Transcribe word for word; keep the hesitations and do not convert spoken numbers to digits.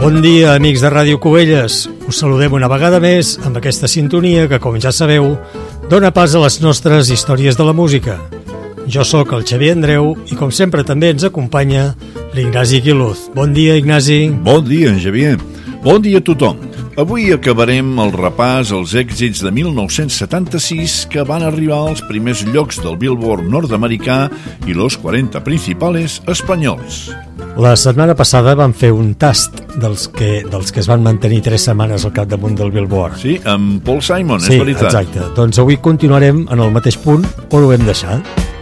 Bon dia, amics de Ràdio Cubelles. Us saludem una vegada més amb aquesta sintonia que, com ja sabeu, dona pas a les nostres històries de la música. Jo sóc el Xavier Andreu i, com sempre, també ens acompanya l'Ignasi Quiluz. Bon dia, Ignasi. Bon dia, Xavier. Bon dia a tothom. Avui acabarem el repàs als èxits de mil nou-cents setanta-sis que van arribar als primers llocs del Billboard nord-americà i los quaranta principales espanyols. La setmana passada vam fer un tast dels que, dels que es van mantenir tres setmanes al capdamunt del Billboard. Sí, amb Paul Simon, sí, és veritat. Sí, exacte. Doncs avui continuarem en el mateix punt on ho hem deixat.